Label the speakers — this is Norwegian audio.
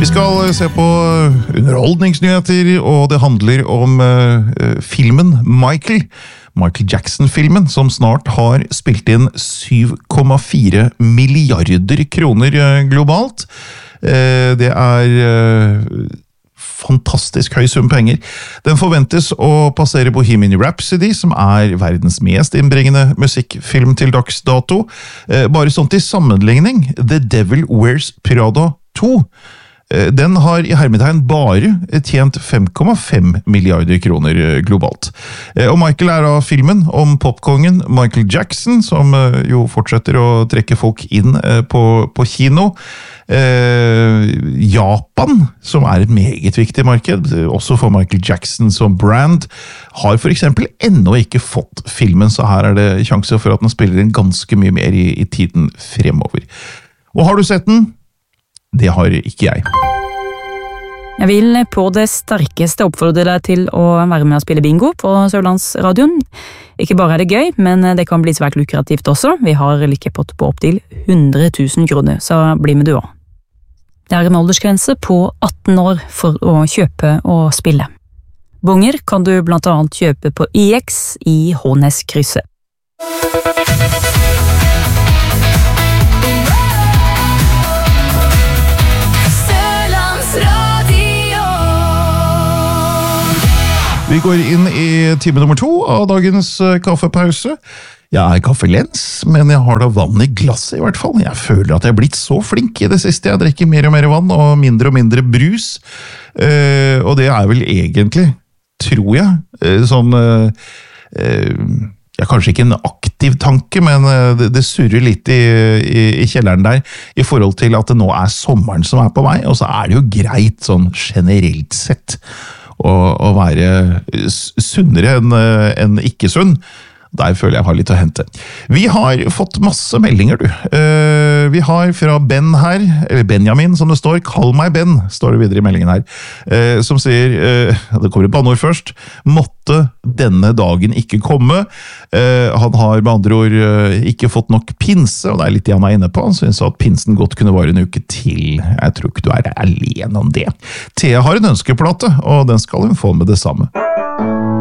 Speaker 1: Vi skal se på underholdningsnyheter, og det handler om filmen Michael Jackson-filmen, som snart har spilt inn 7,4 milliarder kroner globalt. Det fantastisk høy sum penger. Den forventes å passere Bohemian Rhapsody, som verdens mest innbringende musikkfilm til dags dato. Bare sånn til sammenligning, The Devil Wears Prada 2, den har i hermetegn bare tjent 5,5 milliarder kroner globalt. Og Michael da filmen om popkongen Michael Jackson, som jo fortsetter å trekke folk inn på kino. Japan, som et meget viktig marked, også for Michael Jackson som brand, har for eksempel ennå ikke fått filmen, så her det sjanse for at den spiller inn ganske mye mer i tiden fremover. Og har du sett den? Det har ikke jeg.
Speaker 2: Jeg vil på det sterkeste oppfordre deg til å være med og spille bingo på Sørlandsradioen. Ikke bare det gøy, men det kan bli svært lukrativt også. Vi har likepott på opp til 100 000 kroner, så bli med du også. Det en aldersgrense på 18 år for å kjøpe og spille. Bonger kan du blant annet kjøpe på IX i Hånes-krysset.
Speaker 1: Vi går inn i time nummer 2 av dagens kaffepause. Jeg kaffelens, men jeg har da vann i glasset i hvert fall. Jeg føler at jeg har blitt så flink i det siste. Jeg drikker mer og mer vann og mindre brus. Og det vel egentlig, tror jeg, sånn... kanskje ikke en aktiv tanke, men det surrer litt i kjelleren der, i forhold til at det nå sommeren som på vei, og så det jo greit sånn generelt sett å være sunnere enn ikke sunn. Der føler jeg har litt å hente. Vi har fått masse meldinger, du. Vi har fra Ben her, eller Benjamin som det står, kall meg Ben, står det videre i meldingen her, som sier, det kommer et banneord først, måtte denne dagen ikke komme. Han har med andre ord ikke fått nok pinse, og det litt det han inne på. Han synes at pinsen godt kunne vare en uke til. Jeg tror ikke du alene om det. Thea har en ønskeplate, og den skal hun få med det samme.